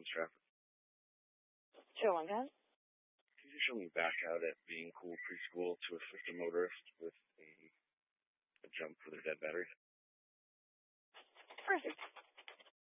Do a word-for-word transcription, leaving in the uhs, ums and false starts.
on Stratford. Sure, one guy. Can you show me back out at Being Cool Preschool to assist a motorist with a, a jump for their dead battery? Perfect.